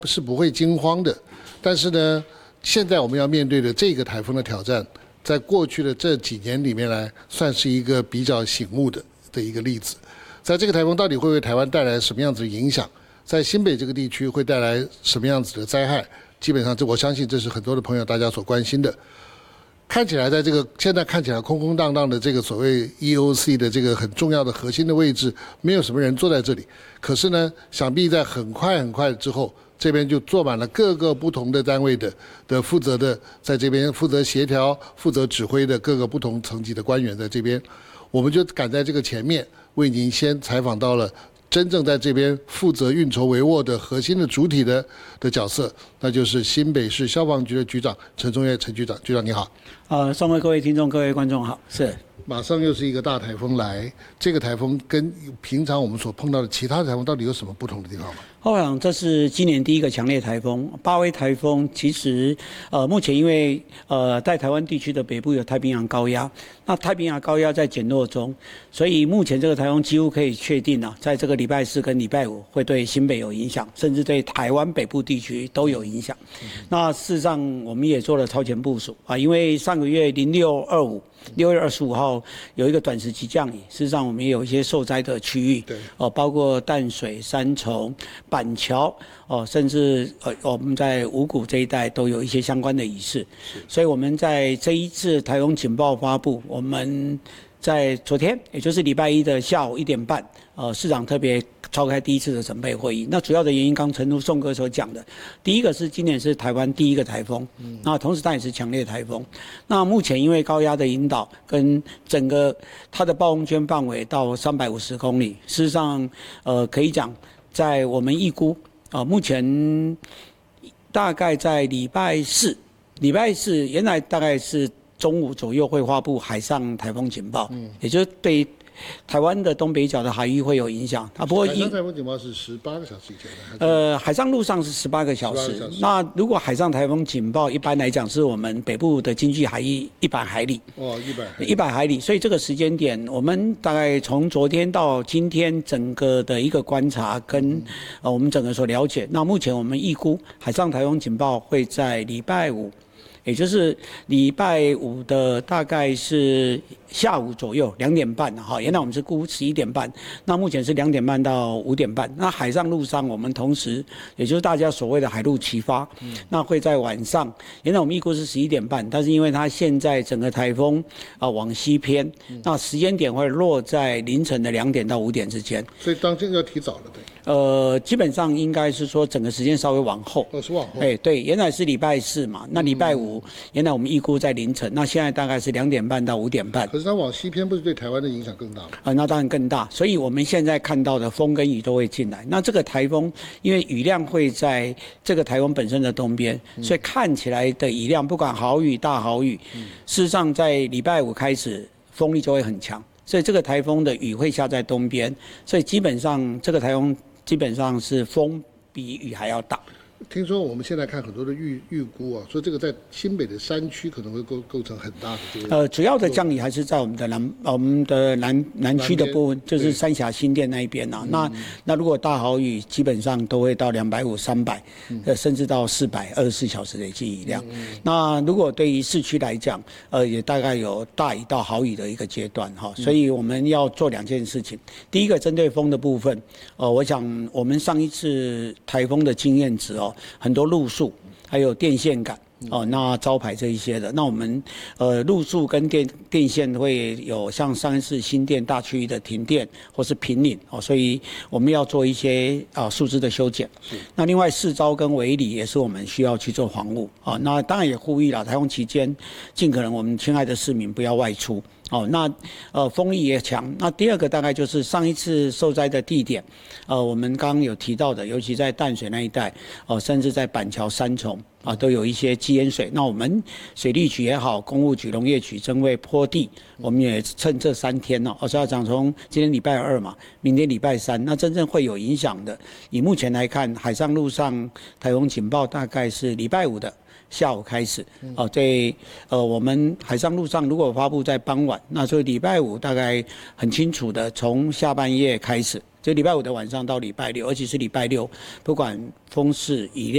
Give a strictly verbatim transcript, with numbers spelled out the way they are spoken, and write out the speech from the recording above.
是不会惊慌的，但是呢，现在我们要面对的这个台风的挑战，在过去的这几年里面来，算是一个比较醒目的的一个例子。在这个台风到底会为台湾带来什么样子的影响？在新北这个地区会带来什么样子的灾害？基本上，这我相信这是很多的朋友大家所关心的。看起来，在这个现在看起来空空荡荡的这个所谓 E O C 的这个很重要的核心的位置，没有什么人坐在这里。可是呢，想必在很快很快之后，这边就坐满了各个不同的单位的的负责的，在这边负责协调、负责指挥的各个不同层级的官员在这边，我们就赶在这个前面，为您先采访到了真正在这边负责运筹帷幄的核心的主体的的角色，那就是新北市消防局的局长陈宗岳陈局长。局长你好。 呃，上位各位听众、各位观众好。是。 马上又是一个大台风来，这个台风跟平常我们所碰到的其他台风到底有什么不同的地方吗？ 我想这是今年第一个强烈台风，八威台风。其实，呃，目前因为呃在台湾地区的北部有太平洋高压，那太平洋高压在减弱中，所以目前这个台风几乎可以确定啊，在这个礼拜四跟礼拜五会对新北有影响，甚至对台湾北部地区都有影响。嗯、那事实上我们也做了超前部署啊，因为上个月零六二五。六月二十五号有一个短时期降雨，事实上我们也有一些受灾的区域，对，哦，包括淡水、三重、板桥，哦，甚至呃我们在五股这一带都有一些相关的仪式，所以我们在这一次台风警报发布，我们在昨天，也就是礼拜一的下午一点半，呃，市长特别召开第一次的准备会议。那主要的原因，刚陈如宋哥所讲的，第一个是今年是台湾第一个台风，嗯，那同时它也是强烈台风。那目前因为高压的引导跟整个它的暴风圈范围到三百五十公里，事实上，呃，可以讲，在我们预估，啊、呃，目前大概在礼拜四，礼拜四原来大概是中午左右会发布海上台风警报，嗯，也就是对台湾的东北角的海域会有影响。啊，不过海上台风警报是十八个小时以前的。 呃，海上陆上是十八个小时。小时那如果海上台风警报，一般来讲是我们北部的经济海域一百海里。 哦，一百。 一百海里，所以这个时间点，我们大概从昨天到今天整个的一个观察跟、嗯、呃我们整个所了解，那目前我们预估海上台风警报会在礼拜五。也就是礼拜五的大概是下午左右两点半哈，原来我们是估十一点半，那目前是两点半到五点半。那海上陆上我们同时，也就是大家所谓的海陆齐发，嗯、那会在晚上，原来我们预估是十一点半，但是因为它现在整个台风啊、呃、往西偏，嗯、那时间点会落在凌晨的两点到五点之间。 所以当天要提早了，对。 呃，基本上应该是说整个时间稍微往后。 哦，是往后。 哎，对，原来是礼拜四嘛，那礼拜五、嗯、原来我们预估在凌晨，那现在大概是两点半到五点半。 可是它往西偏，不是对台湾的影响更大吗？ 啊、呃，那当然更大。所以我们现在看到的风跟雨都会进来。那这个台风，因为雨量会在这个台风本身的东边，嗯、所以看起来的雨量，不管豪雨、大豪雨，嗯、事实上在礼拜五开始风力就会很强。所以这个台风的雨会下在东边，所以基本上这个台风。基本上是风比雨还要大。 听说我们现在看很多的预预估啊，说这个在新北的山区可能会构构成很大的这个。 呃，主要的降雨还是在我们的南我们的南南区的部分，就是三峡新店那一边啊。那、嗯、那如果大豪雨，基本上都会到两百五、三百，呃，甚至到四百二十四小时累计雨量。嗯、那如果对于市区来讲，呃，也大概有大雨到豪雨的一个阶段哈。所以我们要做两件事情。第一个，针对风的部分，呃，我想我们上一次台风的经验值哦。很多路树，还有电线杆哦，那招牌这一些的，那我们呃路树跟电电线会有像上一次新店大区域的停电或是平岭哦，所以我们要做一些啊树枝的修剪。那另外四招跟围里也是我们需要去做防护啊。那当然也呼吁了，台风期间尽可能我们亲爱的市民不要外出。哦，那呃风力也强。那第二个大概就是上一次受灾的地点，呃，我们刚刚有提到的，尤其在淡水那一带，哦、呃，甚至在板桥、三重啊，都有一些积淹水。那我们水利局也好，公务局、农业局正为坡地，我们也趁这三天呢、哦，我是要讲从今天礼拜二嘛，明天礼拜三，那真正会有影响的，以目前来看，海上、陆上台风警报大概是礼拜五的下午开始，哦，在呃我们海上陆上如果发布在傍晚，那所以礼拜五大概很清楚的从下半夜开始，就礼拜五的晚上到礼拜六，而且是礼拜六，不管风势雨量。